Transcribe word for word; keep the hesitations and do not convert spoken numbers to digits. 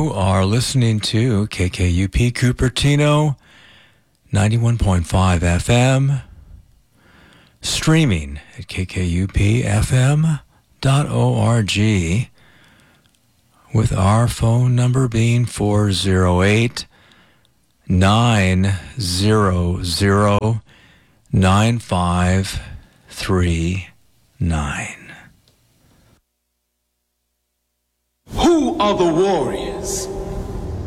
You are listening to K K U P Cupertino, ninety-one point five F M, streaming at k k u p f m dot org, with our phone number being four oh eight, nine hundred, nine five three nine. Who are the warriors?